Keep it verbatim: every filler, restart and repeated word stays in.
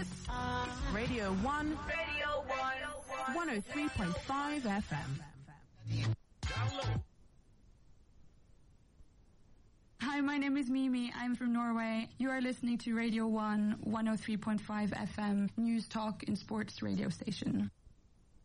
This Radio one. Radio one. one oh three point five F M. Hi, my name is Mimi. I'm from Norway. You are listening to Radio one, one oh three point five F M, News Talk and Sports radio station.